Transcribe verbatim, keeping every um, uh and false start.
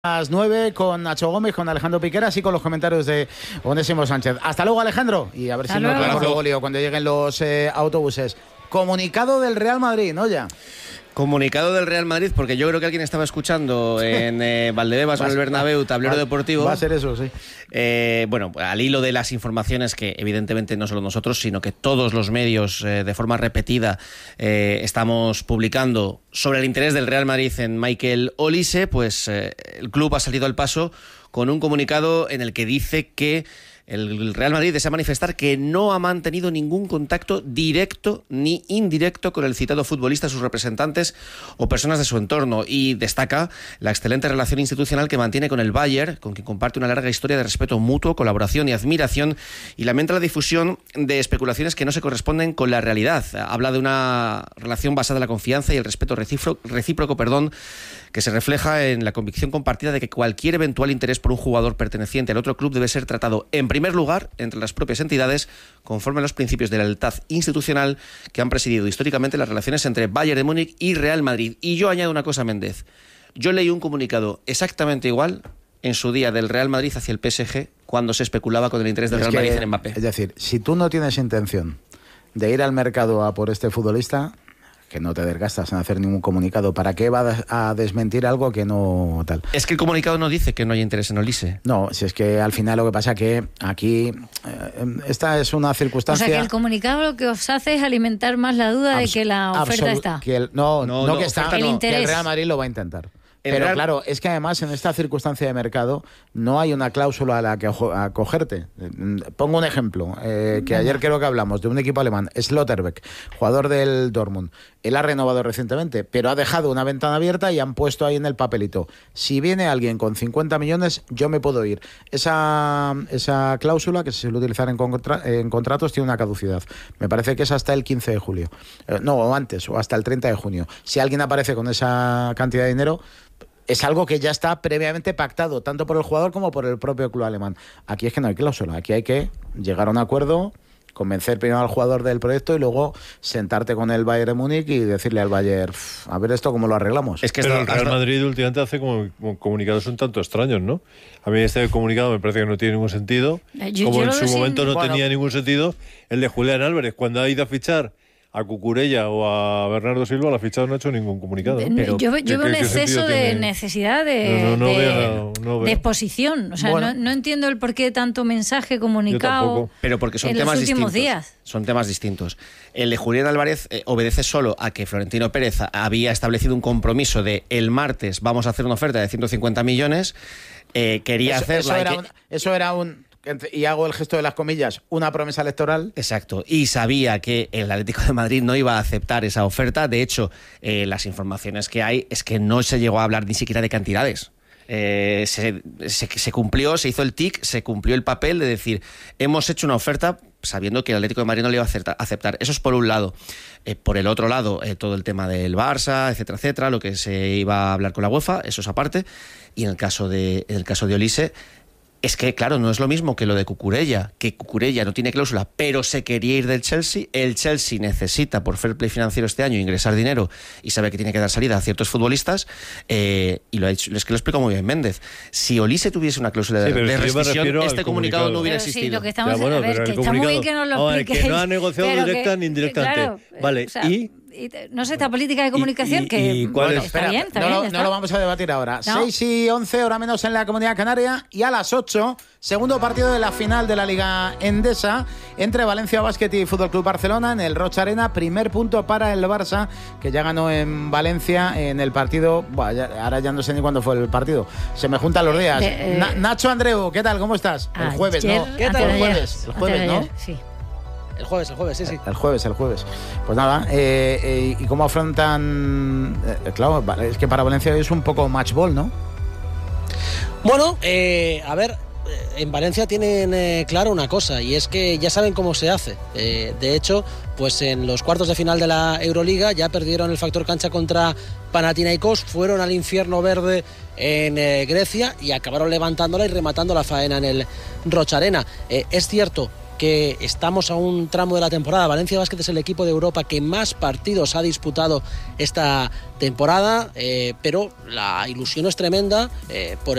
Las nueve con Nacho Gómez, con Alejandro Piqueras y con los comentarios de Onésimo Sánchez. Hasta luego, Alejandro, y a ver Hasta si luego. no tenemos luego lío cuando lleguen los eh, autobuses. Comunicado del Real Madrid, ¿no? Ya. Comunicado del Real Madrid, porque yo creo que alguien estaba escuchando en eh, Valdebebas o en el Bernabéu, tablero va, deportivo. Va a ser eso, sí. Eh, bueno, al hilo de las informaciones que evidentemente no solo nosotros, sino que todos los medios eh, de forma repetida eh, estamos publicando sobre el interés del Real Madrid en Michael Olise, pues eh, el club ha salido al paso con un comunicado en el que dice que el Real Madrid desea manifestar que no ha mantenido ningún contacto directo ni indirecto con el citado futbolista, sus representantes o personas de su entorno, y destaca la excelente relación institucional que mantiene con el Bayern, con quien comparte una larga historia de respeto mutuo, colaboración y admiración, y lamenta la difusión de especulaciones que no se corresponden con la realidad. Habla de una relación basada en la confianza y el respeto recíproco, recíproco, perdón, que se refleja en la convicción compartida de que cualquier eventual interés por un jugador perteneciente al otro club debe ser tratado en primer lugar entre las propias entidades conforme a los principios de la lealtad institucional que han presidido históricamente las relaciones entre Bayern de Múnich y Real Madrid. Y yo añado una cosa, Méndez. Yo leí un comunicado exactamente igual en su día del Real Madrid hacia el P S G cuando se especulaba con el interés del es Real Madrid que, en Mbappé. Es decir, si tú no tienes intención de ir al mercado a por este futbolista, que no te desgastas en hacer ningún comunicado. ¿Para qué va a desmentir algo que no tal? Es que el comunicado no dice que no hay interés en Olise. No, si es que al final lo que pasa que aquí eh, esta es una circunstancia... O sea, que el comunicado lo que os hace es alimentar más la duda Abs- de que la oferta absolu- está. Que el, no, no, no, no que está, el no, interés. que el Real Madrid lo va a intentar. El Pero Real... claro, es que además en esta circunstancia de mercado no hay una cláusula a la que acogerte. Pongo un ejemplo, eh, que ayer creo que hablamos de un equipo alemán, Slotterbeck, jugador del Dortmund. Él ha renovado recientemente, pero ha dejado una ventana abierta y han puesto ahí en el papelito: si viene alguien con cincuenta millones, yo me puedo ir. Esa, esa cláusula, que se suele utilizar en, contra, en contratos, tiene una caducidad. Me parece que es hasta el quince de julio. Eh, no, o antes, o hasta el treinta de junio. Si alguien aparece con esa cantidad de dinero, es algo que ya está previamente pactado, tanto por el jugador como por el propio club alemán. Aquí es que no hay cláusula, aquí hay que llegar a un acuerdo, convencer primero al jugador del proyecto y luego sentarte con el Bayern de Múnich y decirle al Bayern: a ver esto cómo lo arreglamos. Es que Pero esto, el Real Madrid últimamente hace como, como comunicados un tanto extraños, ¿no? A mí este comunicado me parece que no tiene ningún sentido, yo, como yo en su momento sin... no bueno. tenía ningún sentido el de Julián Álvarez, cuando ha ido a fichar a Cucurella o a Bernardo Silva, la fichada no ha hecho ningún comunicado. Pero, yo yo veo un exceso de tiene? necesidad de, no, no, no de, veo, no veo. de exposición. O sea, bueno. no, no entiendo el porqué de tanto mensaje comunicado. Pero porque son en temas los últimos distintos. días. Son temas distintos. El de Julián Álvarez eh, obedece solo a que Florentino Pérez había establecido un compromiso de el martes vamos a hacer una oferta de ciento cincuenta millones. Eh, quería eso, hacerla. Eso era, que... un, eso era un... y hago el gesto de las comillas, una promesa electoral. Exacto, y sabía que el Atlético de Madrid no iba a aceptar esa oferta. De hecho, eh, las informaciones que hay es que no se llegó a hablar ni siquiera de cantidades. Eh, se, se, se cumplió, se hizo el tic, se cumplió el papel de decir, hemos hecho una oferta sabiendo que el Atlético de Madrid no le iba a aceptar. Eso es por un lado. Eh, por el otro lado, eh, todo el tema del Barça, etcétera, etcétera, lo que se iba a hablar con la UEFA, eso es aparte. Y en el caso de, en el caso de Olise, es que, claro, no es lo mismo que lo de Cucurella, que Cucurella no tiene cláusula, pero se quería ir del Chelsea. El Chelsea necesita, por fair play financiero este año, ingresar dinero y sabe que tiene que dar salida a ciertos futbolistas. Eh, y lo ha hecho, es que lo explico muy bien Méndez. Si Olise tuviese una cláusula de, sí, de rescisión, este comunicado, comunicado no hubiera pero existido. Sí, lo que estamos ya, bueno, a ver, que está muy bien que nos lo expliquéis. Que no ha negociado directa que, ni indirectamente. Claro, vale, o sea, y... no sé, esta política de comunicación y, y, que y bueno, es? está Espera, bien, está no, bien, lo, está. no lo vamos a debatir ahora. ¿No? seis y once, hora menos en la Comunidad Canaria, y a las ocho, segundo partido de la final de la Liga Endesa entre Valencia Basket y Fútbol Club Barcelona en el Rocha Arena. Primer punto para el Barça, que ya ganó en Valencia en el partido. Buah, ya, ahora ya no sé ni cuándo fue el partido. Se me juntan los días. De, eh, Na, Nacho Andreu, ¿qué tal? ¿Cómo estás? El jueves, ayer, ¿no? ¿Qué tal? El jueves, el jueves, ¿no? Sí. El jueves, el jueves, sí, sí. El jueves, el jueves. Pues nada, eh, eh, ¿y cómo afrontan...? Eh, claro, es que para Valencia es un poco match ball, ¿no? Bueno, eh, a ver, en Valencia tienen eh, claro una cosa, y es que ya saben cómo se hace. Eh, de hecho, pues en los cuartos de final de la Euroliga ya perdieron el factor cancha contra Panathinaikos, fueron al infierno verde en eh, Grecia y acabaron levantándola y rematando la faena en el Rocha Arena. Eh, es cierto que estamos a un tramo de la temporada. Valencia Basket es el equipo de Europa que más partidos ha disputado esta temporada, eh, pero la ilusión es tremenda eh, por